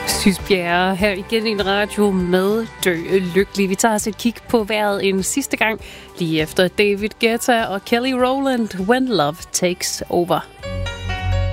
Sysbjerre her igen i en radio med Dø Lykkelig. Vi tager os et kig på vejret en sidste gang, lige efter David Guetta og Kelly Rowland, When Love Takes Over.